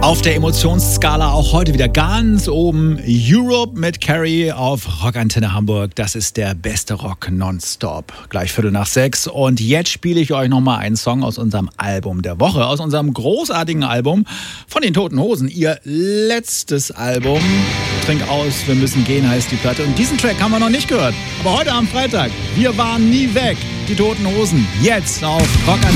Auf der Emotionsskala auch heute wieder ganz oben Europe mit Carrie auf Rockantenne Hamburg. Das ist der beste Rock nonstop. Gleich 5:45. Und jetzt spiele ich euch nochmal einen Song aus unserem Album der Woche. Aus unserem großartigen Album von den Toten Hosen. Ihr letztes Album. Trink aus, wir müssen gehen heißt die Platte. Und diesen Track haben wir noch nicht gehört. Aber heute am Freitag. Wir waren nie weg. Die Toten Hosen. Jetzt auf Rockantenne.